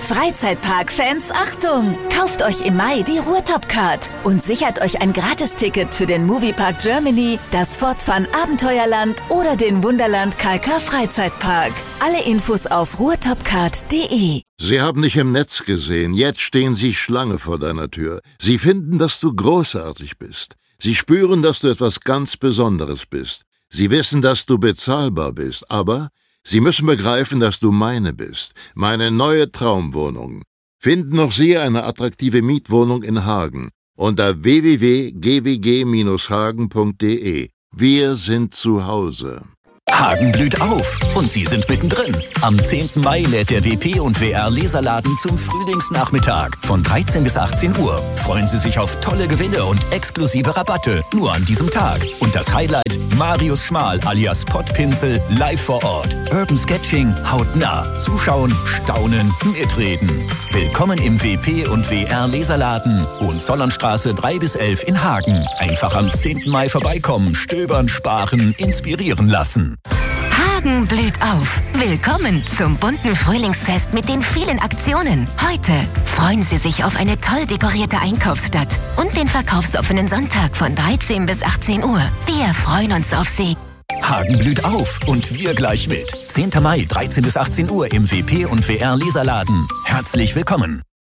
Freizeitpark-Fans, Achtung! Kauft euch im Mai die Ruhrtop-Card und sichert euch ein Gratisticket für den Moviepark Germany, das Fortfun Abenteuerland oder den Wunderland KK Freizeitpark. Alle Infos auf ruhrtopcard.de. Sie haben dich im Netz gesehen. Jetzt stehen sie Schlange vor deiner Tür. Sie finden, dass du großartig bist. Sie spüren, dass du etwas ganz Besonderes bist. Sie wissen, dass du bezahlbar bist, aber sie müssen begreifen, dass du meine bist. Meine neue Traumwohnung. Finden auch Sie eine attraktive Mietwohnung in Hagen unter www.gwg-hagen.de. Wir sind zu Hause. Hagen blüht auf und Sie sind mittendrin. Am 10. Mai lädt der WP und WR Leserladen zum Frühlingsnachmittag von 13 bis 18 Uhr. Freuen Sie sich auf tolle Gewinne und exklusive Rabatte nur an diesem Tag. Und das Highlight: Marius Schmal alias Pottpinsel live vor Ort. Urban Sketching hautnah. Zuschauen, staunen, mitreden. Willkommen im WP und WR Leserladen. Hohenzollernstraße 3 bis 11 in Hagen. Einfach am 10. Mai vorbeikommen, stöbern, sparen, inspirieren lassen. Hagen blüht auf. Willkommen zum bunten Frühlingsfest mit den vielen Aktionen. Heute freuen Sie sich auf eine toll dekorierte Einkaufsstadt und den verkaufsoffenen Sonntag von 13 bis 18 Uhr. Wir freuen uns auf Sie. Hagen blüht auf und wir gleich mit. 10. Mai, 13 bis 18 Uhr im WP und WR Leserladen. Herzlich willkommen.